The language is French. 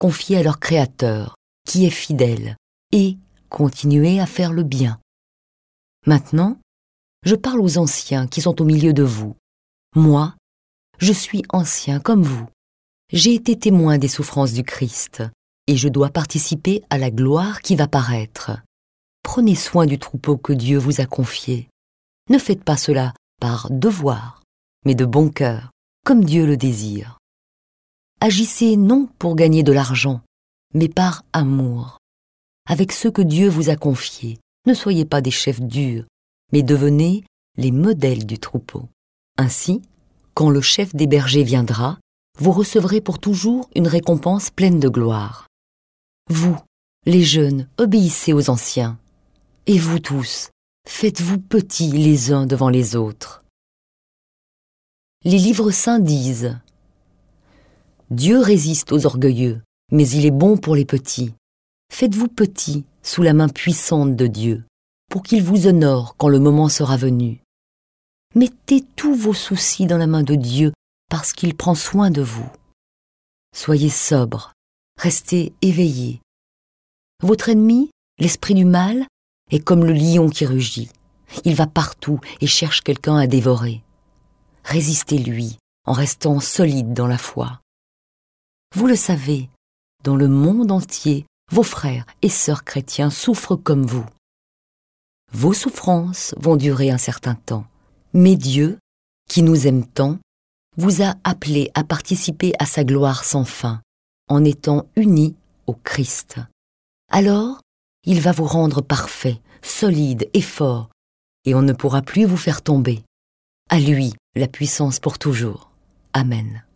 confiés à leur Créateur, qui est fidèle, et continuez à faire le bien. Maintenant, je parle aux anciens qui sont au milieu de vous. Moi, je suis ancien comme vous. J'ai été témoin des souffrances du Christ, et je dois participer à la gloire qui va paraître. Prenez soin du troupeau que Dieu vous a confié. Ne faites pas cela par devoir, mais de bon cœur, comme Dieu le désire. Agissez non pour gagner de l'argent, mais par amour. Avec ceux que Dieu vous a confiés, ne soyez pas des chefs durs, mais devenez les modèles du troupeau. Ainsi, quand le chef des bergers viendra, vous recevrez pour toujours une récompense pleine de gloire. Vous, les jeunes, obéissez aux anciens. Et vous tous, faites-vous petits les uns devant les autres. Les livres saints disent « Dieu résiste aux orgueilleux, mais il est bon pour les petits. Faites-vous petits sous la main puissante de Dieu, pour qu'il vous honore quand le moment sera venu. Mettez tous vos soucis dans la main de Dieu, parce qu'il prend soin de vous. Soyez sobres, restez éveillés. Votre ennemi, l'esprit du mal, est comme le lion qui rugit. Il va partout et cherche quelqu'un à dévorer. Résistez-lui en restant solide dans la foi. Vous le savez, dans le monde entier, vos frères et sœurs chrétiens souffrent comme vous. Vos souffrances vont durer un certain temps, mais Dieu, qui nous aime tant, vous a appelés à participer à sa gloire sans fin, en étant unis au Christ. Alors, il va vous rendre parfait, solide et fort, et on ne pourra plus vous faire tomber. À lui, la puissance pour toujours. Amen.